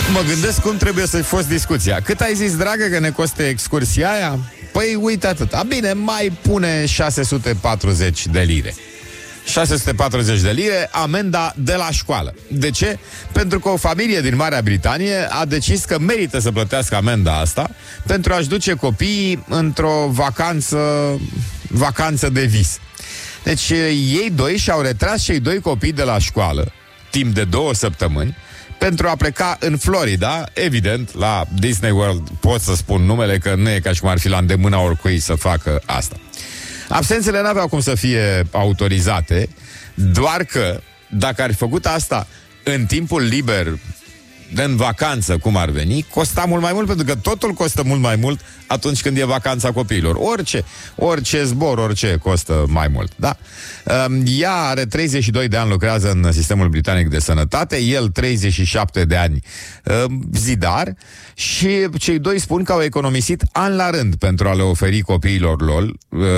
Mă gândesc cum trebuie să-i fost discuția. Cât ai zis, dragă, că ne coste excursia aia? Păi uite atât. Bine, mai pune 640 de lire. 640 de lire, amenda de la școală. De ce? Pentru că o familie din Marea Britanie a decis că merită să plătească amenda asta pentru a-și duce copiii într-o vacanță de vis. Deci ei doi și-au retras cei doi copii de la școală timp de 2 săptămâni pentru a pleca în Florida, evident, la Disney World. Pot să spun numele, că nu e ca și cum ar fi la îndemâna oricui să facă asta. Absențele n-aveau cum să fie autorizate, doar că dacă ar fi făcut asta în timpul liber, în vacanță, cum ar veni, costa mult mai mult, pentru că totul costă mult mai mult atunci când e vacanța copiilor. Orice zbor, orice costă mai mult, da? Ea are 32 de ani, lucrează în sistemul britanic de sănătate, el 37 de ani zidar, și cei doi spun că au economisit ani la rând pentru a le oferi copiilor lor.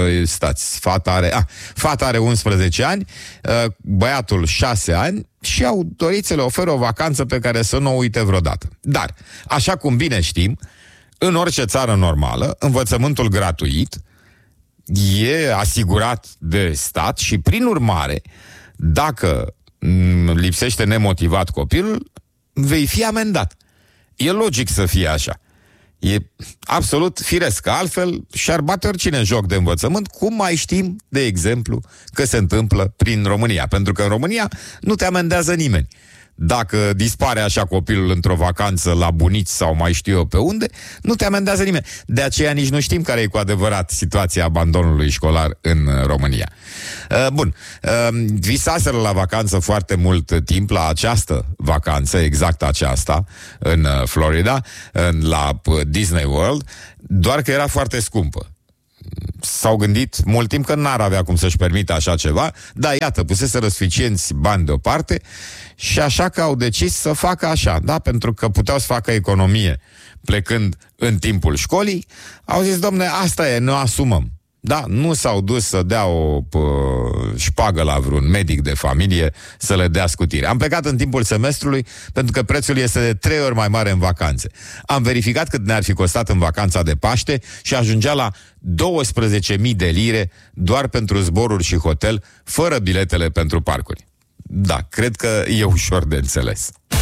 Fata are 11 ani, băiatul 6 ani, și au dorit să le oferă o vacanță pe care să nu o uite vreodată. Dar, așa cum bine știm, în orice țară normală, învățământul gratuit e asigurat de stat și, prin urmare, dacă lipsește nemotivat copilul, vei fi amendat. E logic să fie așa. E absolut firesc, altfel și-ar bate oricine în joc de învățământ, cum mai știm, de exemplu, că se întâmplă prin România. Pentru că în România nu te amendează nimeni. Dacă dispare așa copilul într-o vacanță la bunici sau mai știu eu pe unde, nu te amendează nimeni. De aceea nici nu știm care e cu adevărat situația abandonului școlar în România. Bun, visaseră la vacanță foarte mult timp, la această vacanță, exact aceasta, în Florida, la Disney World, doar că era foarte scumpă. S-au gândit mult timp că n-ar avea cum să-și permită așa ceva, dar iată, puseseră suficienți bani deoparte și așa că au decis să facă așa, da? Pentru că puteau să facă economie plecând în timpul școlii, au zis, domne, asta e, ne asumăm. Da, nu s-au dus să dea o șpagă la vreun medic de familie să le dea scutire. Am plecat în timpul semestrului pentru că prețul este de 3 ori mai mare în vacanțe. Am verificat cât ne-ar fi costat în vacanța de Paște și ajungea la 12.000 de lire doar pentru zboruri și hotel, fără biletele pentru parcuri. Da, cred că e ușor de înțeles.